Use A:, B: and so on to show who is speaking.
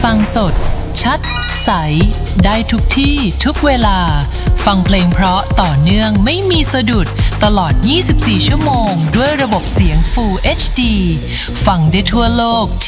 A: ฟังสดชัดใสได้ทุกที่ทุกเวลาฟังเพลงเพราะต่อเนื่องไม่มีสะดุดตลอด24ชั่วโมงด้วยระบบเสียง Full HD ฟังได้ทั่วโลก